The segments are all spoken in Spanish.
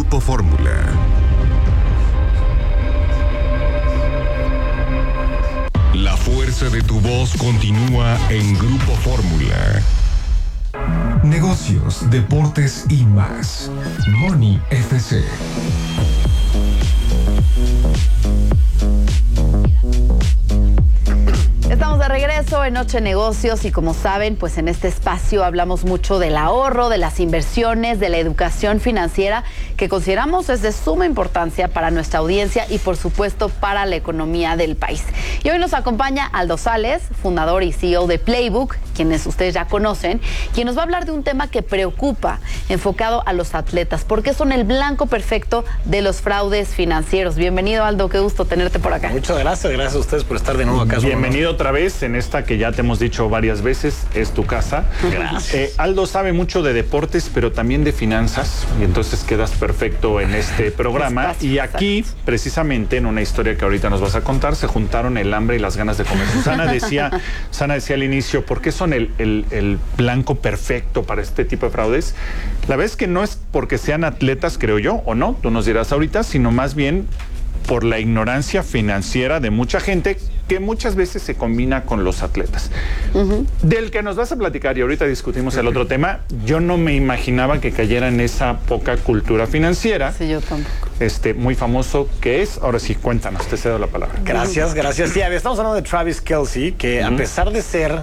Grupo Fórmula. La fuerza de tu voz continúa en Grupo Fórmula. Negocios, deportes y más. Money FC. Estamos de regreso en Noche Negocios y como saben, pues en este espacio hablamos mucho del ahorro, de las inversiones, de la educación financiera que consideramos es de suma importancia para nuestra audiencia y por supuesto para la economía del país. Y hoy nos acompaña Aldo Sales, fundador y CEO de Playbook, quienes ustedes ya conocen, quien nos va a hablar de un tema que preocupa, enfocado a los atletas, porque son el blanco perfecto de los fraudes financieros. Bienvenido, Aldo, qué gusto tenerte por acá. Muchas gracias a ustedes por estar de nuevo acá. Bienvenido otra vez en esta que ya te hemos dicho varias veces, es tu casa. Gracias. Aldo sabe mucho de deportes, pero también de finanzas, y entonces quedas perfecto en este programa. Y aquí, precisamente, en una historia que ahorita nos vas a contar, se juntaron el hambre y las ganas de comer. Sana decía al inicio, ¿por qué son el blanco perfecto para este tipo de fraudes? La verdad es que no es porque sean atletas, creo yo, o no, tú nos dirás ahorita, sino más bien por la ignorancia financiera de mucha gente que muchas veces se combina con los atletas. Del que nos vas a platicar, y ahorita discutimos el otro tema, yo no me imaginaba que cayera en esa poca cultura financiera. Sí, yo tampoco. Muy famoso que es. Ahora sí, cuéntanos, te cedo la palabra. Gracias. Sí, estamos hablando de Travis Kelce, que a pesar de ser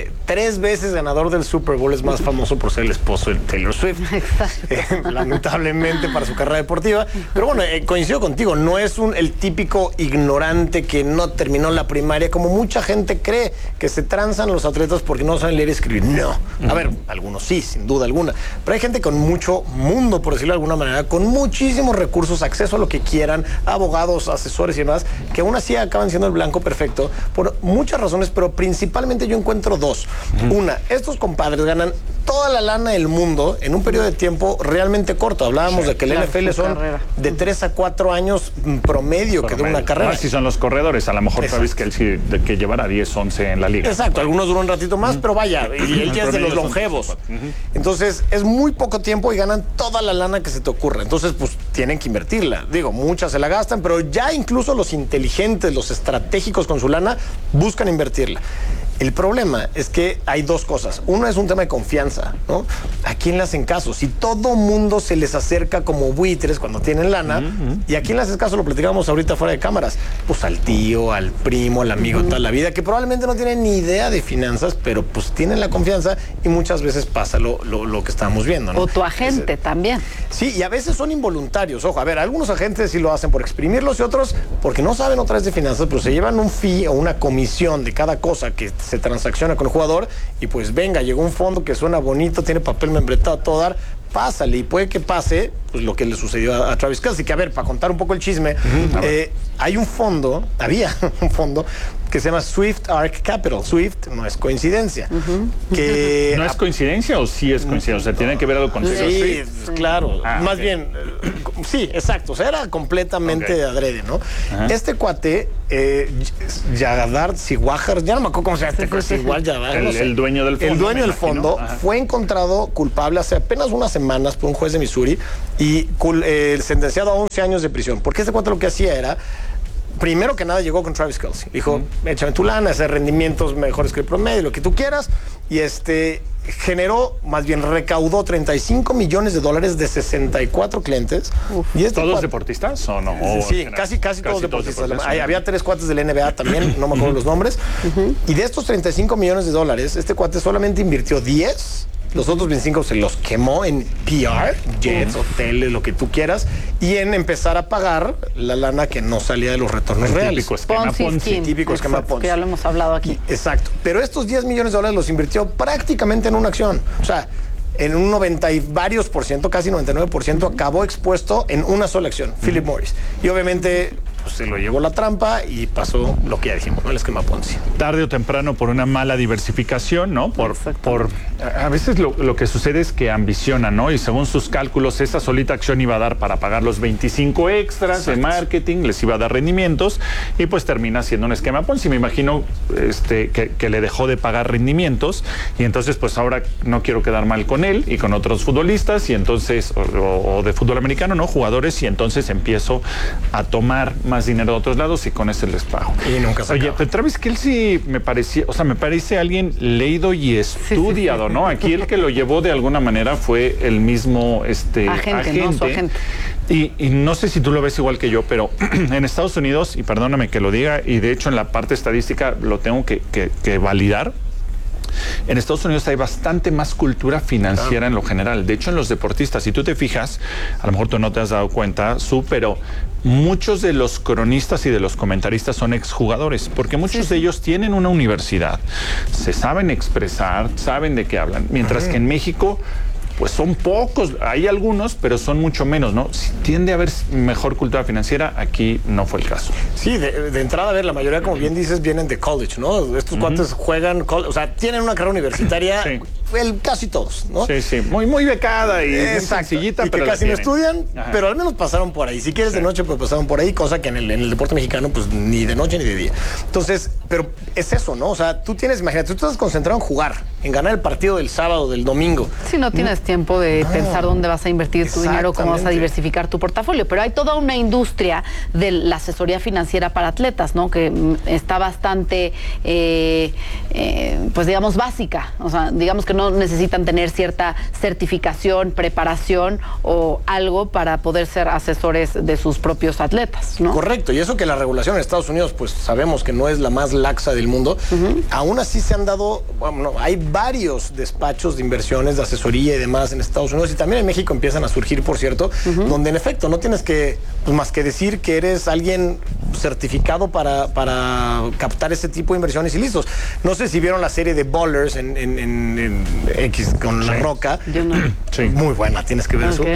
3 veces ganador del Super Bowl, es más famoso por ser el esposo de Taylor Swift. Lamentablemente para su carrera deportiva. Pero bueno, coincido contigo, no es el típico ignorante que no terminó la primaria, como mucha gente cree, que se transan los atletas porque no saben leer y escribir. No. A ver, algunos sí, sin duda alguna. Pero hay gente con mucho mundo, por decirlo de alguna manera, con muchísimos recursos, acceso a lo que quieran, abogados, asesores y demás, que aún así acaban siendo el blanco perfecto por muchas razones, pero principalmente yo encuentro 2. Una, estos compadres ganan toda la lana del mundo en un periodo de tiempo realmente corto. Hablábamos de que el NFL son de 3 a 4 años promedio que dura una carrera. Si son los corredores, a lo mejor Travis Kelce que llevará 10, 11 en la liga. Exacto, algunos duran un ratito más, pero vaya, y él ya es de los longevos. Entonces, es muy poco tiempo y ganan toda la lana que se te ocurra. Entonces, pues, tienen que invertirla. Digo, muchas se la gastan, pero ya incluso los inteligentes, los estratégicos con su lana, buscan invertirla. El problema es que hay 2 cosas. Uno es un tema de confianza, ¿no? ¿A quién le hacen caso? Si todo mundo se les acerca como buitres cuando tienen lana, ¿y a quién le haces caso? Lo platicábamos ahorita fuera de cámaras. Pues al tío, al primo, al amigo de toda la vida, que probablemente no tienen ni idea de finanzas, pero pues tienen la confianza y muchas veces pasa lo que estamos viendo, ¿no? O tu agente también. Sí, y a veces son involuntarios. Ojo, a ver, algunos agentes sí lo hacen por exprimirlos y otros porque no saben otra vez de finanzas, pero se llevan un fee o una comisión de cada cosa que se transacciona con el jugador y pues venga, llegó un fondo que suena bonito, tiene papel membretado a todo dar, pásale, y puede que pase pues lo que le sucedió a Travis Kelce, que a ver, para contar un poco el chisme, había un fondo que se llama Swift Arc Capital. Swift no es coincidencia. Que ¿No es coincidencia o sí es coincidencia? O sea, ¿tiene que ver algo con Taylor Sí, Swift? claro. Más bien, sí, exacto. O sea, era completamente adrede, ¿no? Este cuate, Jadar Siwajar, ya no me acuerdo cómo se llama este cuate. El dueño del fondo. El dueño del fondo fue encontrado culpable hace apenas unas semanas por un juez de Missouri y sentenciado a 11 años de prisión. Porque este cuate lo que hacía era, primero que nada, llegó con Travis Kelce. Dijo, échame tu lana, hacer rendimientos mejores que el promedio, lo que tú quieras. Y recaudó $35 millones de 64 clientes. Y ¿Todos deportistas o no? Sí, casi todos deportistas. Había 3 cuates del NBA también, no me acuerdo los nombres. Y de estos $35 millones, este cuate solamente invirtió 10. Los otros 25 se los quemó en PR, jets, hoteles, lo que tú quieras, y en empezar a pagar la lana que no salía de los retornos reales. Típico esquema Ponzi. Típico esquema Ponzi. Que ya lo hemos hablado aquí. Exacto. Pero estos $10 millones los invirtió prácticamente en una acción. O sea, en un 90 y varios por ciento, casi 99%, acabó expuesto en una sola acción, Philip Morris. Y obviamente pues se lo llevó la trampa y pasó lo que ya dijimos, ¿no? El esquema Ponzi. Tarde o temprano por una mala diversificación, ¿no? A veces lo que sucede es que ambicionan, ¿no? Y según sus cálculos, esa solita acción iba a dar para pagar los 25 extras de marketing, les iba a dar rendimientos y pues termina siendo un esquema Ponzi. Me imagino que le dejó de pagar rendimientos y entonces pues ahora no quiero quedar mal con él y con otros futbolistas y entonces, o de fútbol americano, ¿no? Jugadores, y entonces empiezo a tomar más dinero de otros lados y con ese les pago. Y nunca se acaba. Oye, pero Travis Kelce me parece alguien leído y estudiado, ¿no? Aquí el que lo llevó de alguna manera fue el mismo agente. ¿No? Su agente. Y no sé si tú lo ves igual que yo, pero en Estados Unidos, y perdóname que lo diga, y de hecho en la parte estadística lo tengo que validar, en Estados Unidos hay bastante más cultura financiera en lo general. De hecho, en los deportistas, si tú te fijas, a lo mejor tú no te has dado cuenta, pero muchos de los cronistas y de los comentaristas son exjugadores, porque muchos de ellos tienen una universidad, se saben expresar, saben de qué hablan, mientras que en México pues son pocos, hay algunos, pero son mucho menos, ¿no? Si tiende a haber mejor cultura financiera, aquí no fue el caso. Sí, de entrada, a ver, la mayoría, como bien dices, vienen de college, ¿no? Estos cuates juegan, o sea, tienen una carrera universitaria, casi todos, ¿no? Sí, muy becada y sencillita, y pero que casi no estudian, pero al menos pasaron por ahí. Si quieres de noche, pues pasaron por ahí, cosa que en el deporte mexicano, pues ni de noche ni de día. Entonces, pero es eso, ¿no? O sea, tú imagínate, tú estás concentrado en jugar, en ganar el partido del sábado, del domingo. Si no tienes tiempo de pensar dónde vas a invertir tu dinero, cómo vas a diversificar tu portafolio. Pero hay toda una industria de la asesoría financiera para atletas, ¿no? Que está bastante, pues digamos, básica. O sea, digamos que no necesitan tener cierta certificación, preparación o algo para poder ser asesores de sus propios atletas, ¿no? Correcto. Y eso que la regulación en Estados Unidos, pues sabemos que no es la más laxa del mundo. Aún así se han dado, bueno, hay varios despachos de inversiones, de asesoría y demás en Estados Unidos, y también en México empiezan a surgir, por cierto, donde en efecto no tienes que, pues, más que decir que eres alguien certificado para captar ese tipo de inversiones y listos. No sé si vieron la serie de Ballers en X con La Roca. Yo no. Muy buena, tienes que ver eso.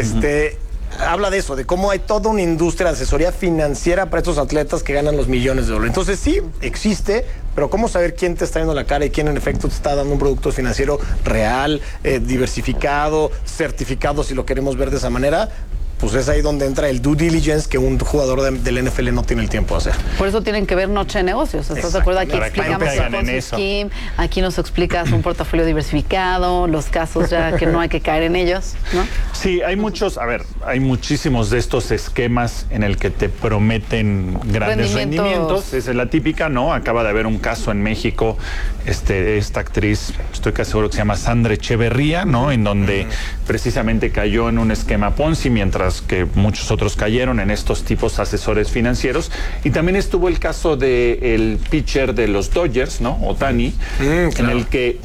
Habla de eso, de cómo hay toda una industria de asesoría financiera para estos atletas que ganan los millones de dólares. Entonces sí, existe, pero ¿cómo saber quién te está viendo la cara y quién en efecto te está dando un producto financiero real, diversificado, certificado, si lo queremos ver de esa manera? Pues es ahí donde entra el due diligence que un jugador del NFL no tiene el tiempo de hacer. Por eso tienen que ver Noche de Negocios. ¿Estás de acuerdo? Aquí explicamos el Ponzi Scheme, aquí nos explicas un portafolio diversificado, los casos ya que no hay que caer en ellos, ¿no? Sí, hay muchísimos de estos esquemas en el que te prometen grandes rendimientos. Esa es la típica, ¿no? Acaba de haber un caso en México, esta actriz, estoy casi seguro que se llama Sandra Echeverría, ¿no? En donde precisamente cayó en un esquema Ponzi, mientras que muchos otros cayeron en estos tipos asesores financieros. Y también estuvo el caso del pitcher de los Dodgers, ¿no? Ohtani, en el que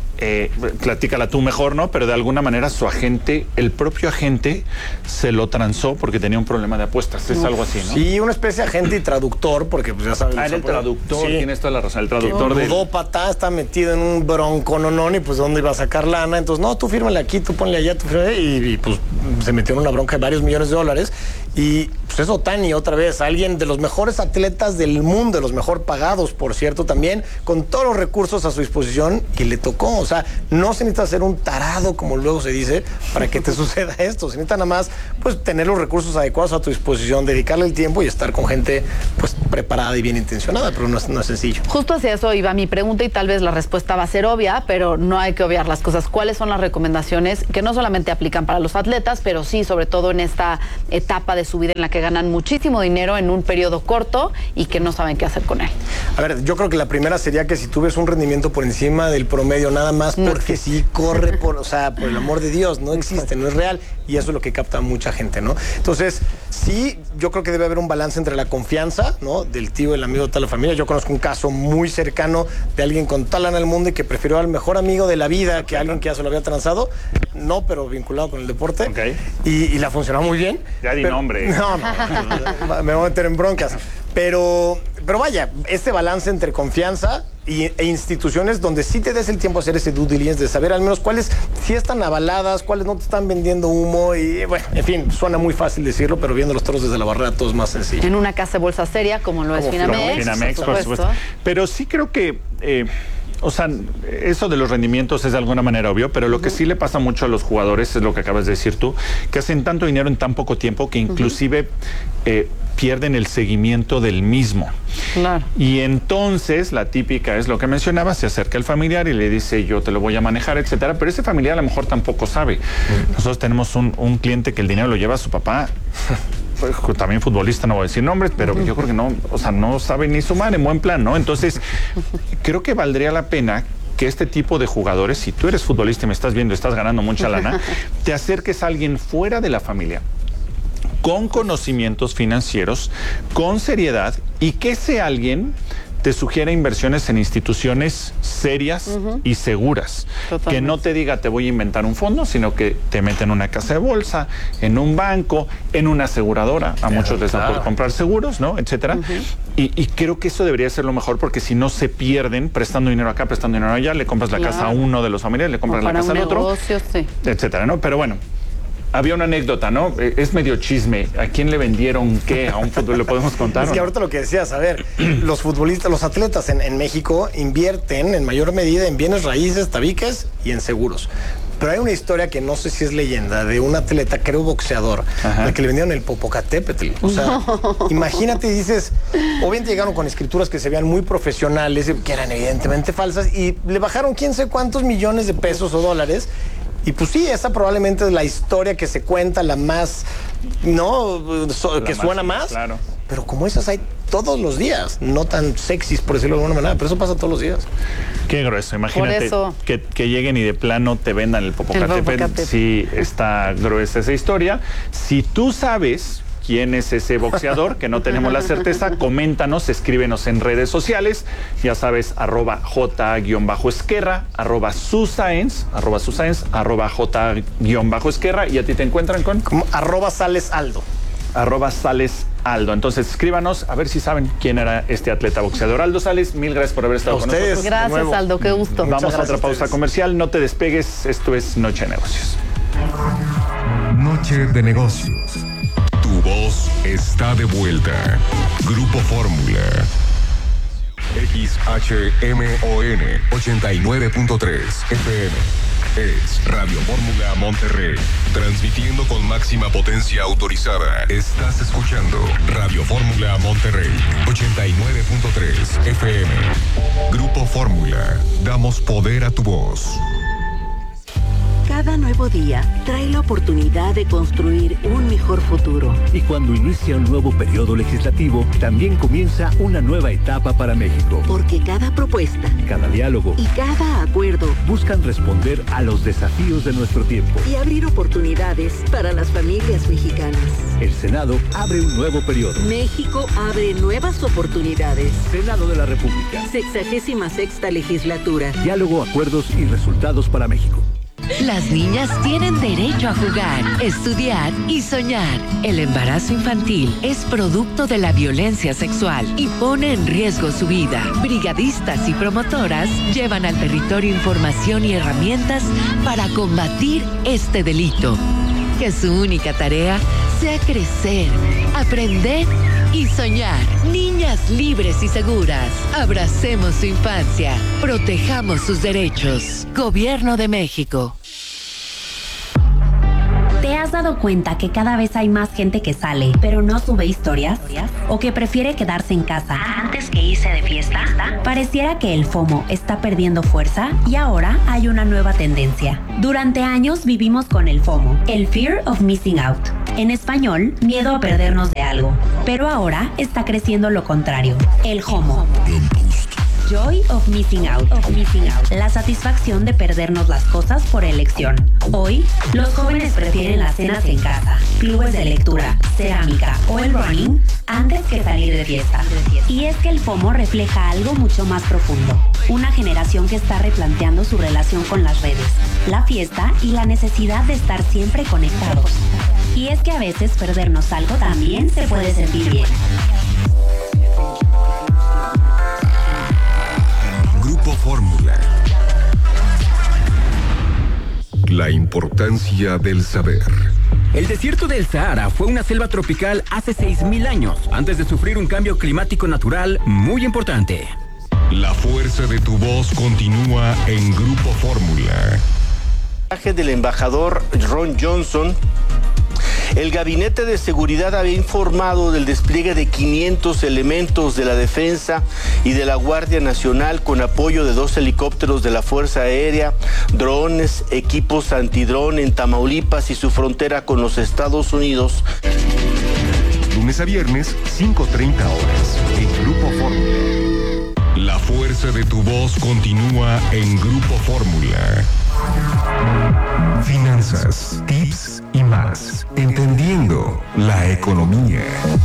platícala tú mejor, ¿no? Pero de alguna manera su agente, el propio agente, se lo transó porque tenía un problema de apuestas. Es algo así, ¿no? Sí, una especie de agente y traductor, porque pues ya sabes. Era el traductor, tienes toda la razón. El traductor de ludópata está metido en un broncononón y pues ¿dónde iba a sacar lana? Entonces, no, tú fírmale aquí, tú ponle allá, tú fírmale, y pues se metió en una bronca de varios millones de dólares. Y pues es Ohtani, otra vez, alguien de los mejores atletas del mundo, de los mejor pagados, por cierto, también, con todos los recursos a su disposición, y le tocó. O sea, no se necesita ser un tarado, como luego se dice, para que te suceda esto. Se necesita nada más, pues, tener los recursos adecuados a tu disposición, dedicarle el tiempo y estar con gente, pues, preparada y bien intencionada, pero no es sencillo. Justo hacia eso iba mi pregunta y tal vez la respuesta va a ser obvia, pero no hay que obviar las cosas. ¿Cuáles son las recomendaciones que no solamente aplican para los atletas, pero sí, sobre todo en esta etapa de su vida en la que ganan muchísimo dinero en un periodo corto y que no saben qué hacer con él? A ver, yo creo que la primera sería que si tú ves un rendimiento por encima del promedio, nada más porque sí corre por el amor de Dios, no existe, no es real, y eso es lo que capta a mucha gente, ¿no? Entonces, sí, yo creo que debe haber un balance entre la confianza, ¿no? Del tío, el amigo de toda la familia. Yo conozco un caso muy cercano de alguien con tal lana en el mundo y que prefirió al mejor amigo de la vida que alguien que ya se lo había transado, no, pero vinculado con el deporte, y la funcionó muy bien. Ya di nombre. No, me voy a meter en broncas. Pero vaya, este balance entre confianza e instituciones donde sí te des el tiempo a hacer ese due diligence, de saber al menos cuáles sí están avaladas, cuáles no te están vendiendo humo, y bueno, en fin, suena muy fácil decirlo, pero viendo los toros desde la barrera todo es más sencillo. En una casa de bolsa seria como lo es Finamex, por supuesto. Pero sí creo que o sea, eso de los rendimientos es de alguna manera obvio, pero lo que sí le pasa mucho a los jugadores es lo que acabas de decir tú, que hacen tanto dinero en tan poco tiempo que inclusive pierden el seguimiento del mismo. Claro. Y entonces la típica es lo que mencionaba, se acerca el familiar y le dice yo te lo voy a manejar, etcétera, pero ese familiar a lo mejor tampoco sabe. Nosotros tenemos un cliente que el dinero lo lleva a su papá, también futbolista, no voy a decir nombres, pero yo creo que no, o sea, no sabe ni sumar en buen plan, ¿no? Entonces, creo que valdría la pena que este tipo de jugadores, si tú eres futbolista y me estás viendo, estás ganando mucha lana, te acerques a alguien fuera de la familia, con conocimientos financieros, con seriedad, y que ese alguien te sugiera inversiones en instituciones serias y seguras. Totalmente. Que no te diga te voy a inventar un fondo, sino que te mete en una casa de bolsa, en un banco, en una aseguradora. A muchos les da por comprar seguros, ¿no? Etcétera. Y creo que eso debería ser lo mejor, porque si no se pierden prestando dinero acá, prestando dinero allá, le compras la casa a uno de los familiares, le compras la casa al otro, negocio, sí, etcétera, ¿no? Pero bueno, había una anécdota, ¿no? Es medio chisme. ¿A quién le vendieron qué? ¿A un fútbol lo podemos contar? Es que ahorita lo que decías, a ver, los futbolistas, los atletas en México invierten en mayor medida en bienes raíces, tabiques y en seguros. Pero hay una historia que no sé si es leyenda, de un atleta, creo boxeador, al que le vendieron el Popocatépetl. O sea, imagínate, dices, obviamente llegaron con escrituras que se veían muy profesionales, que eran evidentemente falsas, y le bajaron quién sé cuántos millones de pesos o dólares. Y pues sí, esa probablemente es la historia que se cuenta, la más, ¿no? Que suena más. Claro. Pero como esas hay todos los días, no tan sexys, por decirlo de alguna manera, pero eso pasa todos los días. Qué grueso, imagínate que lleguen y de plano te vendan el Popocatépetl. Sí, está gruesa esa historia. Si tú sabes quién es ese boxeador, que no tenemos la certeza, coméntanos, escríbenos en redes sociales, ya sabes, @J_Esquerra, @Susaens, @J_Esquerra, y a ti te encuentran con como @SalesAldo. @SalesAldo. Entonces escríbanos a ver si saben quién era este atleta boxeador. Aldo Sales, mil gracias por haber estado con nosotros. Gracias, Aldo, qué gusto. Vamos a otra pausa comercial, no te despegues, esto es Noche de Negocios. Noche de Negocios. Tu voz está de vuelta. Grupo Fórmula. XHMON 89.3 FM. Es Radio Fórmula Monterrey. Transmitiendo con máxima potencia autorizada. Estás escuchando Radio Fórmula Monterrey 89.3 FM. Grupo Fórmula. Damos poder a tu voz. Cada nuevo día trae la oportunidad de construir un mejor futuro. Y cuando inicia un nuevo periodo legislativo, también comienza una nueva etapa para México. Porque cada propuesta, cada diálogo y cada acuerdo buscan responder a los desafíos de nuestro tiempo y abrir oportunidades para las familias mexicanas. El Senado abre un nuevo periodo. México abre nuevas oportunidades. Senado de la República. 66ª legislatura. Diálogo, acuerdos y resultados para México. Las niñas tienen derecho a jugar, estudiar y soñar. El embarazo infantil es producto de la violencia sexual y pone en riesgo su vida. Brigadistas y promotoras llevan al territorio información y herramientas para combatir este delito. Que su única tarea sea crecer, aprender y soñar. Niñas libres y seguras. Abracemos su infancia. Protejamos sus derechos. Gobierno de México. ¿Te has dado cuenta que cada vez hay más gente que sale, pero no sube historias? ¿O que prefiere quedarse en casa antes que irse de fiesta? Pareciera que el FOMO está perdiendo fuerza y ahora hay una nueva tendencia. Durante años vivimos con el FOMO, el Fear of Missing Out. En español, miedo a perdernos de algo. Pero ahora está creciendo lo contrario, el JOMO. Joy of Missing Out. La satisfacción de perdernos las cosas por elección. Hoy, los jóvenes prefieren las cenas en casa, clubes de lectura, cerámica o el running antes que salir de fiesta. Y es que el FOMO refleja algo mucho más profundo. Una generación que está replanteando su relación con las redes, la fiesta y la necesidad de estar siempre conectados. Y es que a veces perdernos algo también se puede sentir bien. Grupo Fórmula. La importancia del saber. El desierto del Sahara fue una selva tropical hace 6.000 años, antes de sufrir un cambio climático natural muy importante. La fuerza de tu voz continúa en Grupo Fórmula. Del embajador Ron Johnson, el Gabinete de Seguridad había informado del despliegue de 500 elementos de la Defensa y de la Guardia Nacional con apoyo de 2 helicópteros de la Fuerza Aérea, drones, equipos antidrón en Tamaulipas y su frontera con los Estados Unidos. Lunes a viernes, 5:30 horas, en Grupo Fórmula. La fuerza de tu voz continúa en Grupo Fórmula. Finanzas, tips y más. Entendiendo la economía.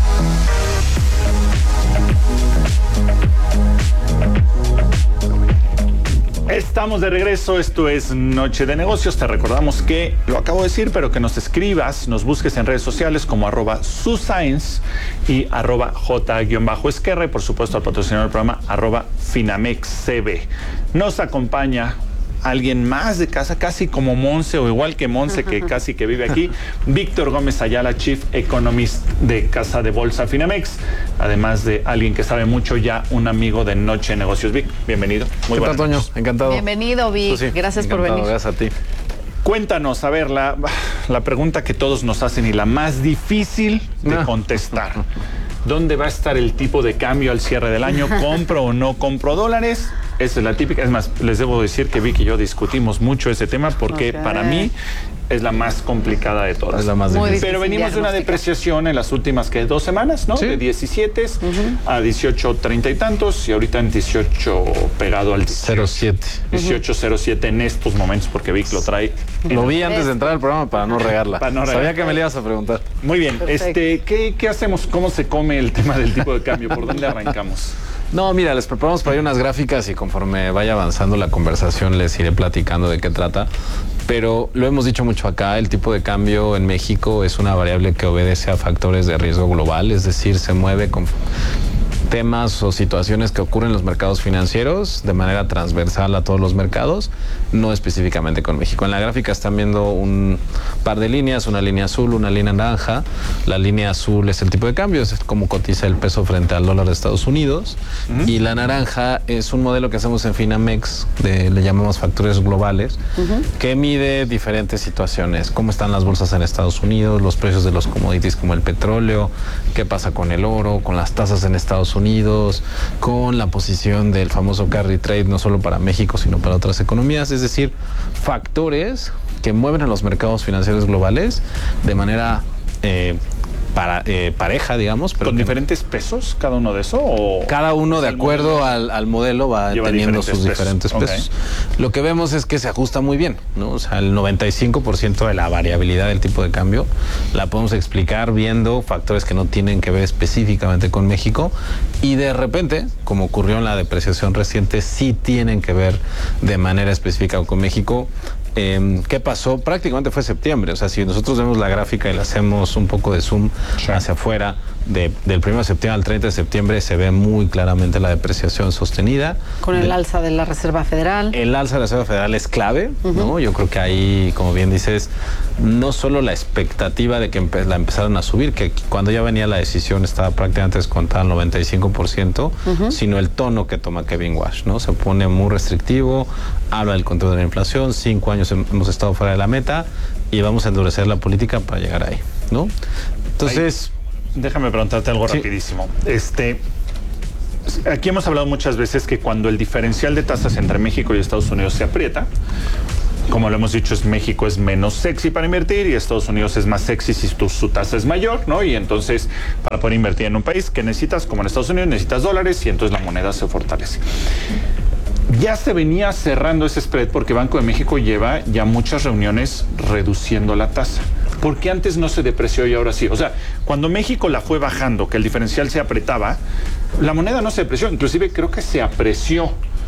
Estamos de regreso, esto es Noche de Negocios. Te recordamos que, lo acabo de decir, pero que nos escribas, nos busques en redes sociales como @suscience y @j_esquerra y por supuesto al patrocinador del programa @finamexcb. Nos acompaña alguien más de casa, casi como Monse o igual que Monse, que casi que vive aquí, Víctor Gómez Ayala, Chief Economist de Casa de Bolsa Finamex, además de alguien que sabe mucho, ya un amigo de Noche de Negocios. Vic, bienvenido. Muy buenas Toño, encantado. Bienvenido, Vic, Susi, gracias por venir. Gracias a ti. Cuéntanos, a ver, la pregunta que todos nos hacen y la más difícil de contestar. ¿Dónde va a estar el tipo de cambio al cierre del año? ¿Compro o no compro dólares? Esa es la típica. Es más, les debo decir que Vic y yo discutimos mucho ese tema porque para mí es la más complicada de todas. Es la más difícil. Pero venimos de una depreciación en las últimas 2 semanas, ¿no? Sí. De 17 a 18.30 y tantos y ahorita en 18 pegado al 07. 18.07 en estos momentos porque Vic lo trae. Lo vi antes de entrar al programa para no regarla. Para no regarla. Sabía que me le ibas a preguntar. Muy bien. ¿Qué hacemos? ¿Cómo se come el tema del tipo de cambio? ¿Por dónde arrancamos? No, mira, les preparamos para ahí unas gráficas y conforme vaya avanzando la conversación les iré platicando de qué trata. Pero lo hemos dicho mucho acá, el tipo de cambio en México es una variable que obedece a factores de riesgo global, es decir, se mueve con temas o situaciones que ocurren en los mercados financieros de manera transversal a todos los mercados, no específicamente con México. En la gráfica están viendo un par de líneas, una línea azul, una línea naranja. La línea azul es el tipo de cambio, es como cotiza el peso frente al dólar de Estados Unidos. Y la naranja es un modelo que hacemos en Finamex, le llamamos factores globales, que mide diferentes situaciones, cómo están las bolsas en Estados Unidos, los precios de los commodities como el petróleo, qué pasa con el oro, con las tasas en Estados Unidos, con la posición del famoso carry trade, no solo para México, sino para otras economías, es decir, factores que mueven a los mercados financieros globales de manera pareja, digamos. Pero ¿con diferentes pesos cada uno de eso? ¿O cada uno, de acuerdo al modelo, va teniendo sus diferentes pesos? Lo que vemos es que se ajusta muy bien, ¿no? O sea, el 95% de la variabilidad del tipo de cambio la podemos explicar viendo factores que no tienen que ver específicamente con México y de repente, como ocurrió en la depreciación reciente, sí tienen que ver de manera específica con México. ¿Qué pasó? Prácticamente fue septiembre. O sea, si nosotros vemos la gráfica y le hacemos un poco de zoom hacia afuera, del 1 de septiembre al 30 de septiembre se ve muy claramente la depreciación sostenida. Con el alza de la Reserva Federal. El alza de la Reserva Federal es clave, ¿no? Yo creo que ahí, como bien dices, no solo la expectativa de que la empezaron a subir, que cuando ya venía la decisión estaba prácticamente descontada al 95%, sino el tono que toma Kevin Walsh, ¿no? Se pone muy restrictivo, habla del control de la inflación, 5 años hemos estado fuera de la meta y vamos a endurecer la política para llegar ahí, ¿no? Entonces... Déjame preguntarte algo rapidísimo. Aquí hemos hablado muchas veces que cuando el diferencial de tasas entre México y Estados Unidos se aprieta, como lo hemos dicho, México es menos sexy para invertir y Estados Unidos es más sexy si su tasa es mayor, ¿no? Y entonces, para poder invertir en un país, ¿qué necesitas? Como en Estados Unidos, necesitas dólares y entonces la moneda se fortalece. Ya se venía cerrando ese spread porque Banco de México lleva ya muchas reuniones reduciendo la tasa. ¿Por qué antes no se depreció y ahora sí? O sea, cuando México la fue bajando, que el diferencial se apretaba, la moneda no se depreció, inclusive creo que se apreció.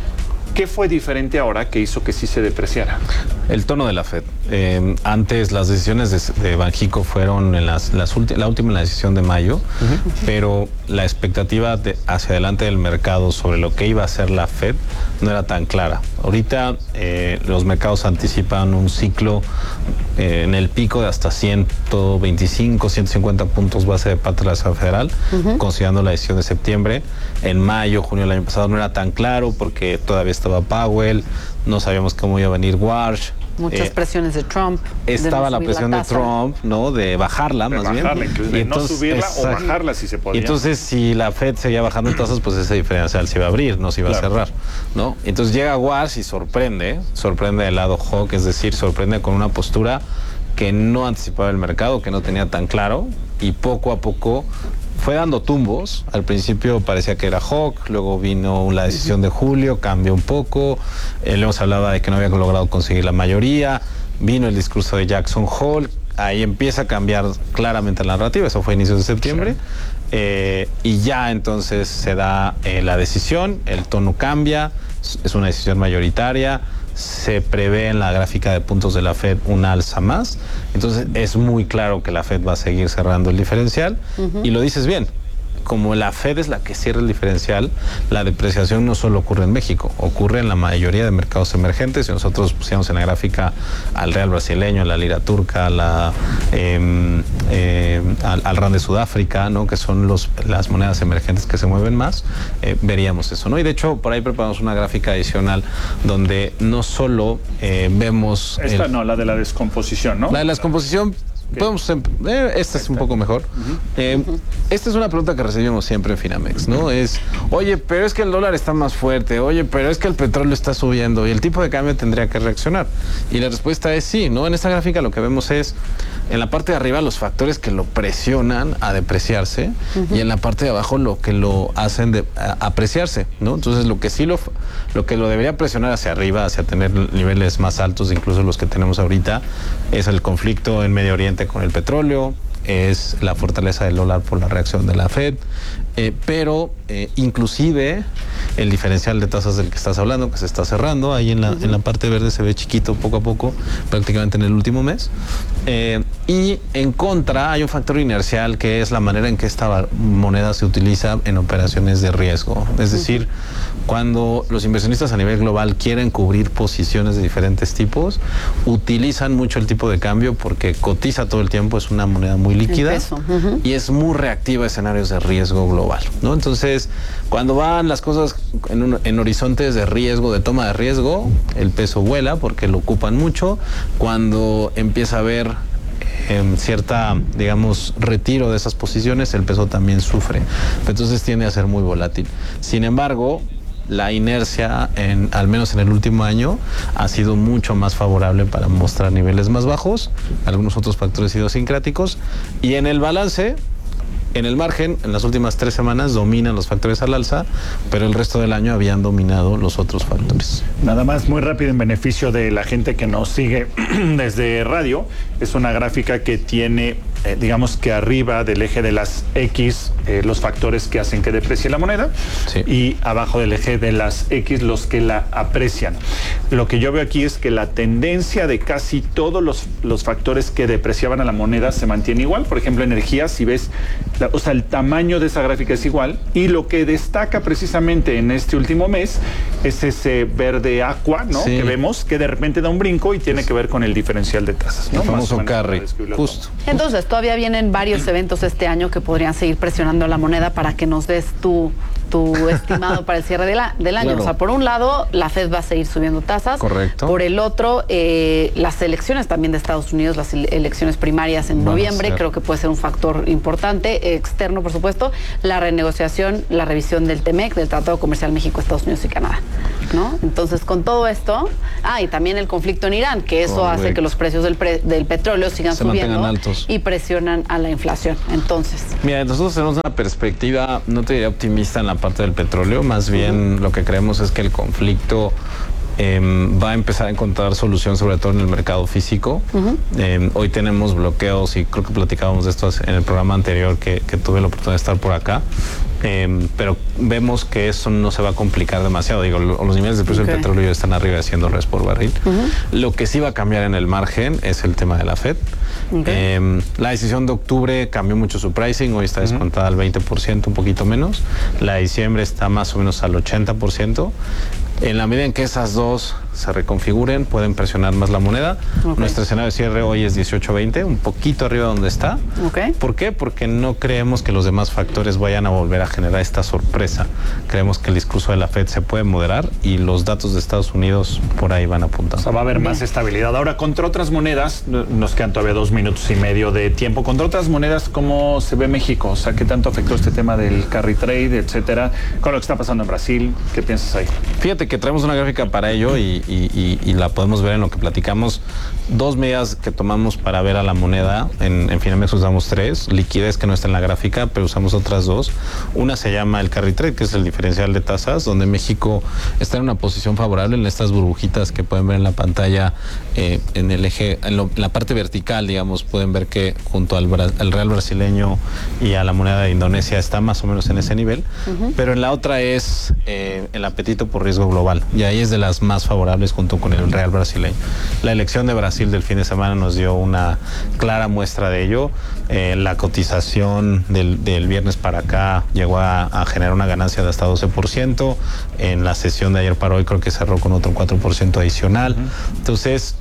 ¿Qué fue diferente ahora que hizo que sí se depreciara? El tono de la Fed. Antes las decisiones de Banxico fueron en la última en la decisión de mayo, pero la expectativa hacia adelante del mercado sobre lo que iba a hacer la Fed no era tan clara. Ahorita los mercados anticipan un ciclo en el pico de hasta 125, 150 puntos base de parte de la Reserva Federal, considerando la decisión de septiembre. En mayo, junio del año pasado no era tan claro porque todavía estaba Powell, no sabíamos cómo iba a venir Warsh. Muchas presiones de Trump. Estaba la presión de Trump, ¿no? De bajarla, más bien. De no subirla o bajarla si se podía. Y entonces, si la Fed seguía bajando tasas, pues ese diferencial se iba a abrir, no se iba a cerrar, ¿no? Entonces llega Warsh y sorprende del lado hawk, es decir, sorprende con una postura que no anticipaba el mercado, que no tenía tan claro, y poco a poco fue dando tumbos. Al principio parecía que era hawk, luego vino la decisión de julio, cambió un poco, luego se hablaba de que no había logrado conseguir la mayoría, vino el discurso de Jackson Hole, ahí empieza a cambiar claramente la narrativa, eso fue a inicios de septiembre, y ya entonces se da la decisión, el tono cambia, es una decisión mayoritaria, se prevé en la gráfica de puntos de la Fed una alza más, entonces es muy claro que la Fed va a seguir cerrando el diferencial, y lo dices bien, como la Fed es la que cierra el diferencial, la depreciación no solo ocurre en México, ocurre en la mayoría de mercados emergentes. Si nosotros pusiéramos en la gráfica al real brasileño, la lira turca, al rand de Sudáfrica, ¿no? Que son las monedas emergentes que se mueven más, veríamos eso, ¿no? Y de hecho, por ahí preparamos una gráfica adicional donde no solo vemos... la de la descomposición, ¿no? La de la descomposición... esta es un poco mejor. Esta es una pregunta que recibimos siempre en Finamex, ¿no? Oye, pero es que el dólar está más fuerte, oye, pero es que el petróleo está subiendo y el tipo de cambio tendría que reaccionar. Y la respuesta es sí, ¿no? En esta gráfica lo que vemos es, en la parte de arriba, los factores que lo presionan a depreciarse, y en la parte de abajo lo que lo hacen apreciarse, ¿no? Entonces, lo que lo debería presionar hacia arriba, hacia tener niveles más altos, incluso los que tenemos ahorita, es el conflicto en Medio Oriente con el petróleo, es la fortaleza del dólar por la reacción de la Fed, pero inclusive el diferencial de tasas del que estás hablando, que se está cerrando, ahí en la parte verde se ve chiquito poco a poco, prácticamente en el último mes, y en contra hay un factor inercial que es la manera en que esta moneda se utiliza en operaciones de riesgo, es decir, cuando los inversionistas a nivel global quieren cubrir posiciones de diferentes tipos, utilizan mucho el tipo de cambio porque cotiza todo el tiempo, es una moneda muy líquida y es muy reactiva a escenarios de riesgo global, ¿no? Entonces, cuando van las cosas en horizontes de riesgo, de toma de riesgo, el peso vuela porque lo ocupan mucho. Cuando empieza a haber cierta, digamos, retiro de esas posiciones, el peso también sufre. Entonces tiende a ser muy volátil. Sin embargo, la inercia, al menos en el último año, ha sido mucho más favorable para mostrar niveles más bajos, algunos otros factores idiosincráticos, y en el balance, en el margen, en las últimas 3 semanas dominan los factores al alza, pero el resto del año habían dominado los otros factores. Nada más, muy rápido, en beneficio de la gente que nos sigue desde radio, es una gráfica que tiene, digamos que arriba del eje de las X, los factores que hacen que deprecie la moneda, y abajo del eje de las X, los que la aprecian. Lo que yo veo aquí es que la tendencia de casi todos los factores que depreciaban a la moneda se mantiene igual. Por ejemplo, energía, si ves, o sea, el tamaño de esa gráfica es igual, y lo que destaca precisamente en este último mes es ese verde aqua, ¿no? Que vemos que de repente da un brinco y tiene que ver con el diferencial de tasas, ¿no? El famoso carry, justo. Entonces, todavía vienen varios eventos este año que podrían seguir presionando la moneda para que nos des tu estimado para el cierre del año. Claro. O sea, por un lado, la Fed va a seguir subiendo tasas. Correcto. Por el otro, las elecciones también de Estados Unidos, las elecciones primarias en noviembre, creo que puede ser un factor importante, externo, por supuesto, la renegociación, la revisión del TEMEC, del Tratado Comercial México, Estados Unidos y Canadá, ¿no? Entonces, con todo esto, y también el conflicto en Irán, que eso hace que los precios del petróleo sigan subiendo altos y presionan a la inflación. Entonces, mira, nosotros tenemos una perspectiva, no te diría optimista en la parte del petróleo, más bien lo que creemos es que el conflicto va a empezar a encontrar solución, sobre todo en el mercado físico. Hoy tenemos bloqueos, y creo que platicábamos de esto en el programa anterior que tuve la oportunidad de estar por acá. pero vemos que eso no se va a complicar demasiado. Digo, los niveles de precio del petróleo ya están arriba de $100 por barril. Lo que sí va a cambiar en el margen es el tema de la Fed. La decisión de octubre cambió mucho su pricing, hoy está descontada al 20%, un poquito menos. La de diciembre está más o menos al 80%. En la medida en que esas dos se reconfiguren, pueden presionar más la moneda. Nuestro escenario de cierre hoy es 18.20, un poquito arriba de donde está. ¿Por qué? Porque no creemos que los demás factores vayan a volver a generar esta sorpresa. Creemos que el discurso de la Fed se puede moderar y los datos de Estados Unidos por ahí van apuntando. O sea, va a haber más estabilidad. Ahora, contra otras monedas, nos quedan todavía 2 minutos y medio de tiempo. Contra otras monedas, ¿cómo se ve México? O sea, ¿qué tanto afectó este tema del carry trade, etcétera? Con lo que está pasando en Brasil, ¿qué piensas ahí? Fíjate que traemos una gráfica para ello y la podemos ver en lo que platicamos. 2 medidas que tomamos para ver a la moneda. En Finamex usamos 3. Liquidez, que no está en la gráfica, pero usamos otras 2. Una se llama el carry trade, que es el diferencial de tasas, donde México está en una posición favorable en estas burbujitas que pueden ver en la pantalla, en el eje, en la parte vertical, digamos, pueden ver que junto al real brasileño y a la moneda de Indonesia está más o menos en ese nivel. Pero en la otra es el apetito por riesgo global, y ahí es de las más favorables junto con el real brasileño. La elección de Brasil del fin de semana nos dio una clara muestra de ello. La cotización del viernes para acá llegó a generar una ganancia de hasta 12%. En la sesión de ayer para hoy creo que cerró con otro 4% adicional. Entonces,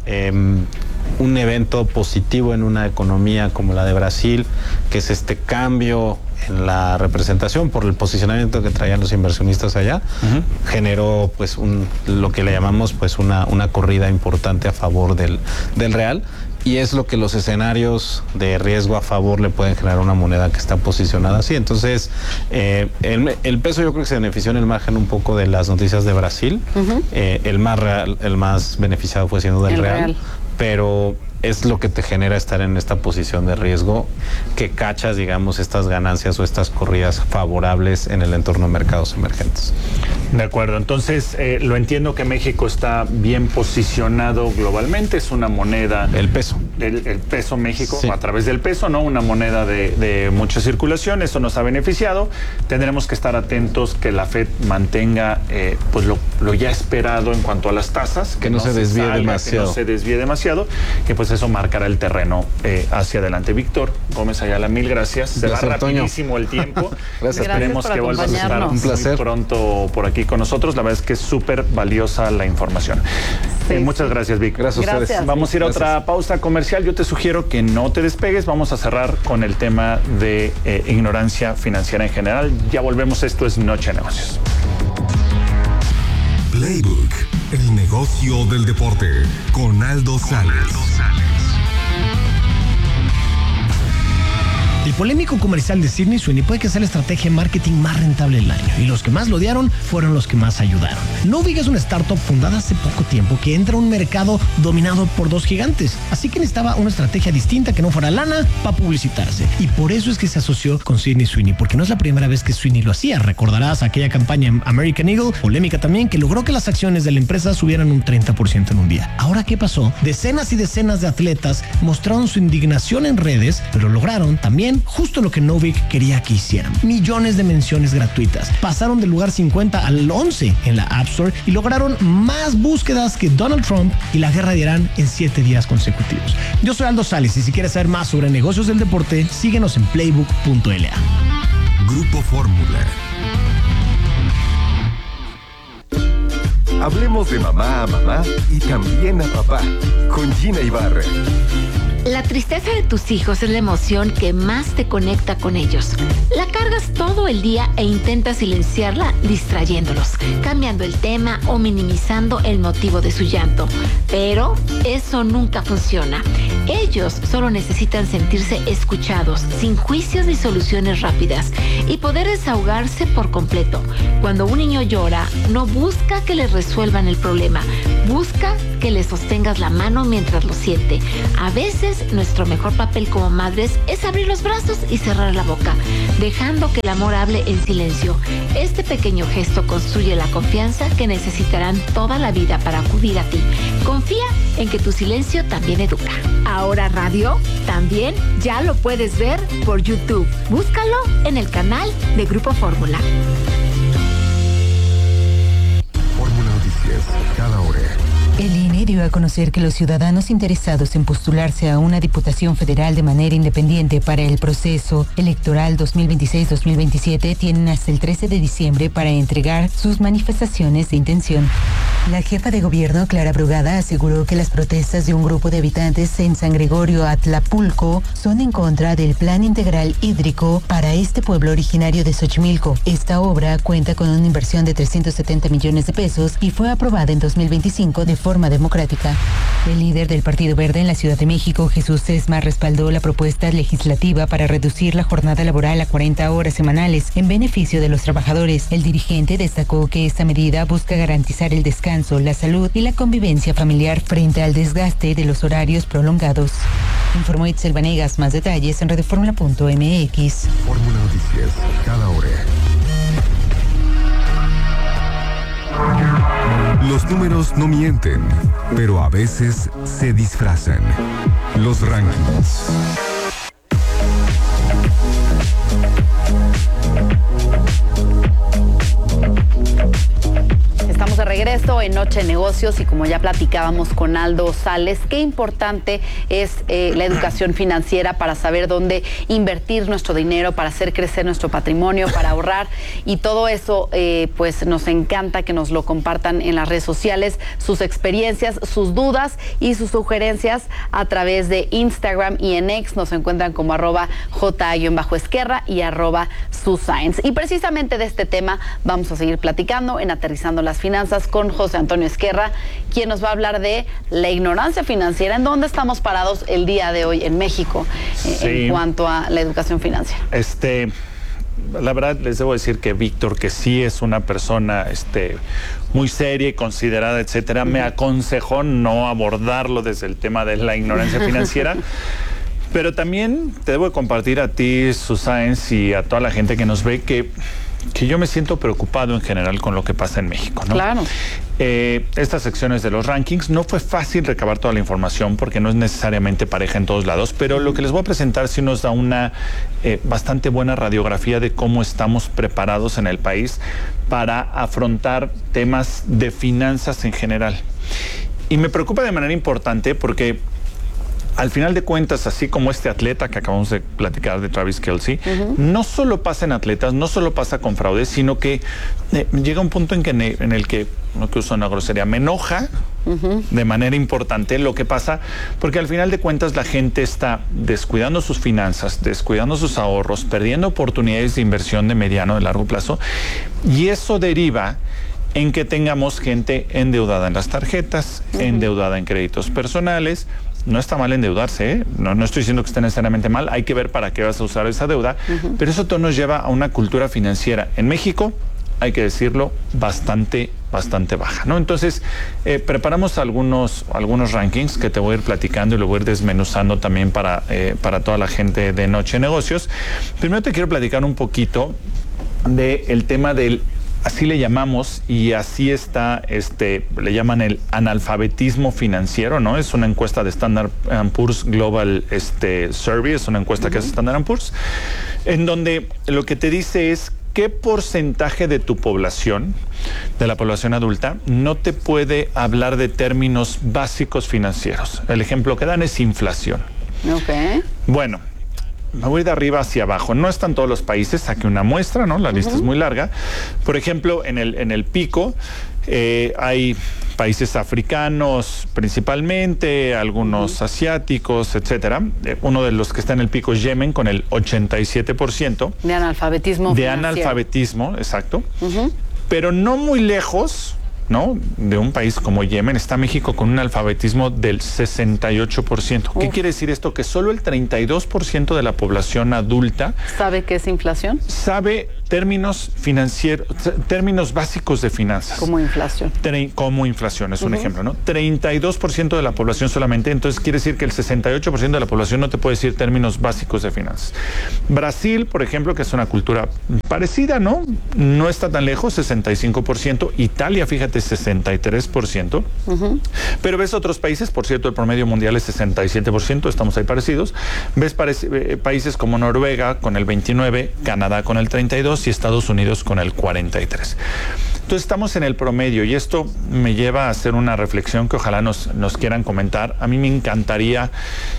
un evento positivo en una economía como la de Brasil, que es este cambio en la representación por el posicionamiento que traían los inversionistas allá, generó pues lo que le llamamos pues una corrida importante a favor del real, y es lo que los escenarios de riesgo a favor le pueden generar a una moneda que está posicionada así. Entonces, el peso yo creo que se benefició en el margen un poco de las noticias de Brasil. El más beneficiado fue siendo del real, pero es lo que te genera estar en esta posición de riesgo, que cachas, digamos, estas ganancias o estas corridas favorables en el entorno de mercados emergentes. De acuerdo, entonces lo entiendo que México está bien posicionado globalmente, es una moneda... El peso. El peso México, a través del peso, ¿no? Una moneda de mucha circulación, eso nos ha beneficiado. Tendremos que estar atentos que la Fed mantenga pues lo ya esperado en cuanto a las tasas. Que no se desvíe demasiado. Que no se desvíe demasiado, que pues eso marcará el terreno hacia adelante. Víctor Gómez Ayala, mil gracias. Se va rapidísimo el tiempo. Gracias. Esperemos que vuelvas a estar muy pronto por aquí con nosotros. La verdad es que es súper valiosa la información. Muchas gracias, Vic. Gracias a ustedes. Vamos a ir a otra pausa comercial. Yo te sugiero que no te despegues. Vamos a cerrar con el tema de ignorancia financiera en general. Ya volvemos. Esto es Noche de Negocios. Playbook, el negocio del deporte, con Aldo Sales. El polémico comercial de Sydney Sweeney puede que sea la estrategia de marketing más rentable del año, y los que más lo odiaron fueron los que más ayudaron. Novig es una startup fundada hace poco tiempo que entra a un mercado dominado por 2 gigantes, así que necesitaba una estrategia distinta que no fuera lana para publicitarse, y por eso es que se asoció con Sydney Sweeney, porque no es la primera vez que Sweeney lo hacía. Recordarás aquella campaña American Eagle, polémica también, que logró que las acciones de la empresa subieran un 30% en un día. Ahora, ¿qué pasó? Decenas y decenas de atletas mostraron su indignación en redes, pero lograron también justo lo que Novig quería que hicieran: millones de menciones gratuitas. Pasaron del lugar 50 al 11 en la App Store y lograron más búsquedas que Donald Trump y la guerra de Irán en 7 días consecutivos. Yo soy Aldo Sales, y si quieres saber más sobre negocios del deporte, síguenos en playbook.la. Grupo Fórmula. Hablemos de mamá a mamá y también a papá, con Gina Ibarra. La tristeza de tus hijos es la emoción que más te conecta con ellos. La cargas todo el día e intentas silenciarla distrayéndolos, cambiando el tema o minimizando el motivo de su llanto. Pero eso nunca funciona. Ellos solo necesitan sentirse escuchados, sin juicios ni soluciones rápidas, y poder desahogarse por completo. Cuando un niño llora, no busca que le resuelvan el problema, busca que le sostengas la mano mientras lo siente. A veces veces nuestro mejor papel como madres es abrir los brazos y cerrar la boca, dejando que el amor hable en silencio. Este pequeño gesto construye la confianza que necesitarán toda la vida para acudir a ti. Confía en que tu silencio también educa. Ahora radio también ya lo puedes ver por YouTube. Búscalo en el canal de Grupo Fórmula. Fórmula Noticias, cada hora. El INE dio a conocer que los ciudadanos interesados en postularse a una diputación federal de manera independiente para el proceso electoral 2026-2027 tienen hasta el 13 de diciembre para entregar sus manifestaciones de intención. La jefa de gobierno, Clara Brugada, aseguró que las protestas de un grupo de habitantes en San Gregorio Atlapulco son en contra del Plan Integral Hídrico para este pueblo originario de Xochimilco. Esta obra cuenta con una inversión de 370 millones de pesos y fue aprobada en 2025 de forma democrática. El líder del Partido Verde en la Ciudad de México, Jesús Sesma, respaldó la propuesta legislativa para reducir la jornada laboral a 40 horas semanales en beneficio de los trabajadores. El dirigente destacó que esta medida busca garantizar el descanso, la salud y la convivencia familiar frente al desgaste de los horarios prolongados. Informó Itzel Vanegas. Más detalles en radioformula.mx. Fórmula Noticias, cada hora. Los números no mienten, pero a veces se disfrazan. Los rankings. Estamos de regreso en Noche de Negocios y como ya platicábamos con Aldo Sales, qué importante es la educación financiera para saber dónde invertir nuestro dinero, para hacer crecer nuestro patrimonio, para ahorrar, y todo eso pues nos encanta que nos lo compartan en las redes sociales, sus experiencias, sus dudas y sus sugerencias a través de Instagram y en X nos encuentran como @J_Esquerra y @SuScience. Y precisamente de este tema vamos a seguir platicando en Aterrizando las Finanzas con José Antonio Esquerra, quien nos va a hablar de la ignorancia financiera, en dónde estamos parados el día de hoy en México en cuanto a la educación financiera. La verdad les debo decir que Víctor, que sí es una persona muy seria y considerada, etcétera, me aconsejó no abordarlo desde el tema de la ignorancia financiera. Pero también te debo compartir a ti, SuScience, y a toda la gente que nos ve que yo me siento preocupado en general con lo que pasa en México, ¿no? Claro. Estas secciones de los rankings, no fue fácil recabar toda la información porque no es necesariamente pareja en todos lados, pero lo que les voy a presentar sí nos da una bastante buena radiografía de cómo estamos preparados en el país para afrontar temas de finanzas en general. Y me preocupa de manera importante porque al final de cuentas, así como este atleta que acabamos de platicar de Travis Kelce, no solo pasa en atletas, no solo pasa con fraudes, sino que llega un punto en el que, no que uso una grosería, me enoja de manera importante lo que pasa, porque al final de cuentas la gente está descuidando sus finanzas, descuidando sus ahorros, perdiendo oportunidades de inversión de mediano, de largo plazo, y eso deriva en que tengamos gente endeudada en las tarjetas, endeudada en créditos personales. No está mal endeudarse, ¿eh? No estoy diciendo que esté necesariamente mal, hay que ver para qué vas a usar esa deuda, pero eso todo nos lleva a una cultura financiera en México, hay que decirlo, bastante baja, ¿no? Entonces, preparamos algunos rankings que te voy a ir platicando y lo voy a ir desmenuzando también para toda la gente de Noche de Negocios. Primero te quiero platicar un poquito del tema del, así le llamamos, y así está, le llaman el analfabetismo financiero, ¿no? Es una encuesta de Standard & Poor's Global Survey, es una encuesta que hace Standard & Poor's, en donde lo que te dice es qué porcentaje de tu población, de la población adulta, no te puede hablar de términos básicos financieros. El ejemplo que dan es inflación. Ok. Bueno, me voy de arriba hacia abajo. No están todos los países, saqué una muestra, ¿no? La lista es muy larga. Por ejemplo, en el pico hay países africanos principalmente, algunos asiáticos, etcétera. Uno de los que está en el pico es Yemen, con el 87%. De analfabetismo financiero. De analfabetismo, exacto. Pero no muy lejos ¿no? De un país como Yemen, está México con un alfabetismo del 68%. ¿Qué quiere decir esto? Que solo el 32% de la población adulta ¿sabe qué es inflación? Sabe términos financieros, términos básicos de finanzas. Como inflación. Como inflación, es un ejemplo, ¿no? 32% de la población solamente, entonces quiere decir que el 68% de la población no te puede decir términos básicos de finanzas. Brasil, por ejemplo, que es una cultura parecida, ¿no? No está tan lejos, 65%. Italia, fíjate, 63%. Pero ves otros países, por cierto, el promedio mundial es 67%, estamos ahí parecidos. Ves países como Noruega con el 29%, Canadá con el 32% y Estados Unidos con el 43%. Entonces estamos en el promedio y esto me lleva a hacer una reflexión que ojalá nos quieran comentar. A mí me encantaría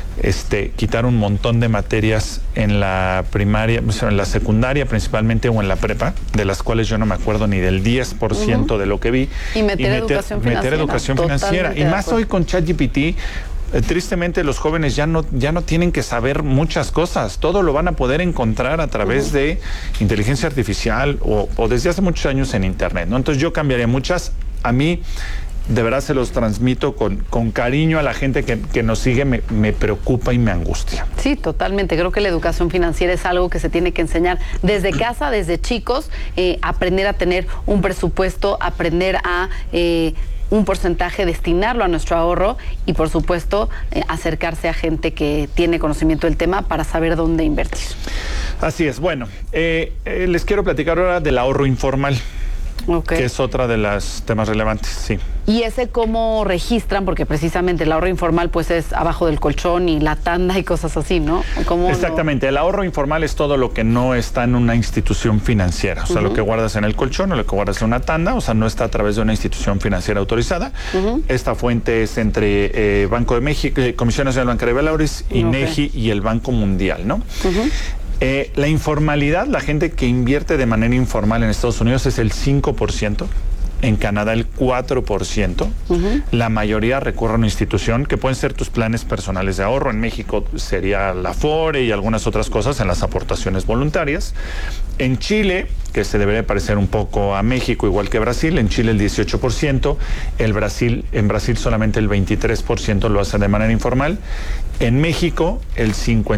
quitar un montón de materias en la primaria, en la secundaria principalmente o en la prepa, de las cuales yo no me acuerdo ni del 10% de lo que vi. Y meter educación financiera. Y más hoy con ChatGPT. Tristemente los jóvenes ya no tienen que saber muchas cosas, todo lo van a poder encontrar a través de inteligencia artificial o desde hace muchos años en internet, ¿no? Entonces yo cambiaría muchas. A mí de verdad se los transmito con cariño a la gente que nos sigue, me preocupa y me angustia. Sí, totalmente. Creo que la educación financiera es algo que se tiene que enseñar desde casa, desde chicos, aprender a tener un presupuesto, aprender a un porcentaje, destinarlo a nuestro ahorro y, por supuesto, acercarse a gente que tiene conocimiento del tema para saber dónde invertir. Así es. Bueno, les quiero platicar ahora del ahorro informal. Que es otra de los temas relevantes, sí. ¿Y ese cómo registran? Porque precisamente el ahorro informal pues es abajo del colchón y la tanda y cosas así, ¿no? Exactamente, el ahorro informal es todo lo que no está en una institución financiera, o sea, lo que guardas en el colchón o lo que guardas en una tanda, o sea, no está a través de una institución financiera autorizada. Esta fuente es entre Banco de México, Comisión Nacional Bancaria y Valores, INEGI y el Banco Mundial, ¿no? La informalidad, la gente que invierte de manera informal en Estados Unidos es el 5%, en Canadá el 4%. La mayoría recurre a una institución que pueden ser tus planes personales de ahorro. En México sería la Afore y algunas otras cosas en las aportaciones voluntarias. En Chile, que se debería parecer un poco a México, igual que Brasil, en Chile el 18%, en Brasil solamente el 23% lo hace de manera informal. En México, el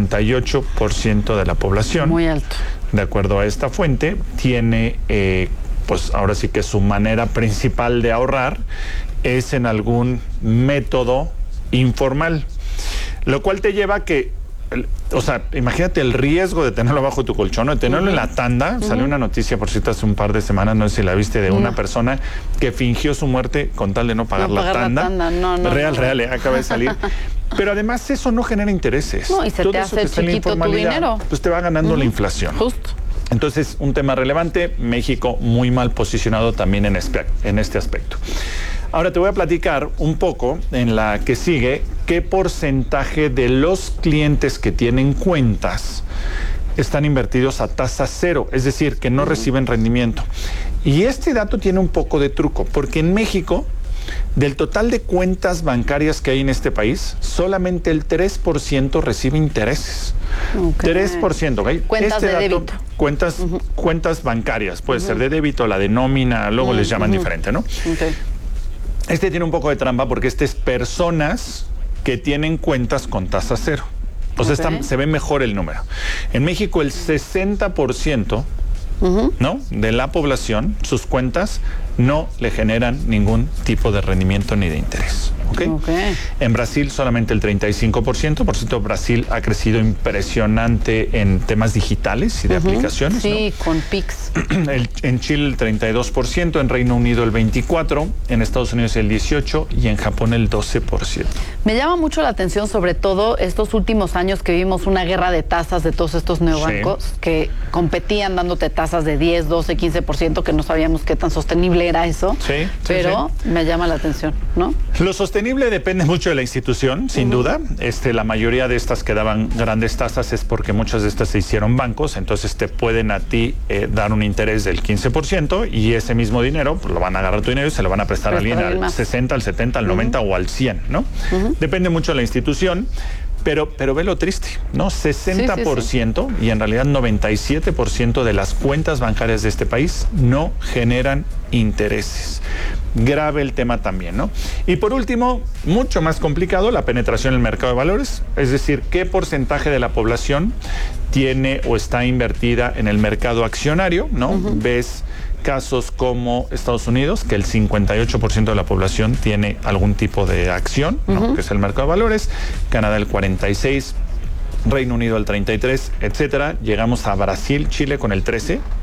58% de la población, muy alto, de acuerdo a esta fuente, tiene, pues ahora sí que su manera principal de ahorrar es en algún método informal, lo cual te lleva a que, o sea, imagínate el riesgo de tenerlo bajo tu colchón, de tenerlo en la tanda. Salió una noticia, por cierto, hace un par de semanas, no sé si la viste, de una persona que fingió su muerte con tal de no pagar la tanda. Real, acaba de salir. Pero además eso no genera intereses. No, y se te hace chiquito tu dinero. Pues te va ganando la inflación. Justo. Entonces, un tema relevante, México muy mal posicionado también en este aspecto. Ahora te voy a platicar un poco en la que sigue qué porcentaje de los clientes que tienen cuentas están invertidos a tasa cero, es decir, que no reciben rendimiento. Y este dato tiene un poco de truco, porque en México, del total de cuentas bancarias que hay en este país, solamente el 3% recibe intereses. 3%, ¿ok? Cuentas de débito. Cuentas bancarias, puede ser de débito, la de nómina, luego les llaman diferente, ¿no? Este tiene un poco de trampa porque este es personas que tienen cuentas con tasa cero. O sea, se ve mejor el número. En México el 60%, ¿no?, de la población, sus cuentas no le generan ningún tipo de rendimiento ni de interés. En Brasil solamente el 35%. Por cierto, Brasil ha crecido impresionante en temas digitales y de aplicaciones. Sí, ¿no? con Pix. En Chile el 32%, en Reino Unido el 24%, en Estados Unidos el 18% y en Japón el 12%. Me llama mucho la atención, sobre todo estos últimos años que vimos una guerra de tasas de todos estos neobancos que competían dándote tasas de 10, 12, 15%, que no sabíamos qué tan sostenible era eso. Pero me llama la atención, ¿no? Lo sostenible depende mucho de la institución, sin duda. La mayoría de estas que daban grandes tasas es porque muchas de estas se hicieron bancos, entonces te pueden a ti dar un interés del 15% y ese mismo dinero, pues lo van a agarrar tu dinero y se lo van a prestar a alguien al 60, al 70, al 90 o al 100, ¿no? Depende mucho de la institución. Pero ve lo triste, ¿no? 60% y en realidad 97% de las cuentas bancarias de este país no generan intereses. Grave el tema también, ¿no? Y por último, mucho más complicado, la penetración en el mercado de valores, es decir, qué porcentaje de la población tiene o está invertida en el mercado accionario, ¿no? Ves casos como Estados Unidos, que el 58% de la población tiene algún tipo de acción, ¿no? Que es el mercado de valores, Canadá el 46%, Reino Unido el 33%, etcétera. Llegamos a Brasil, Chile con el 13%,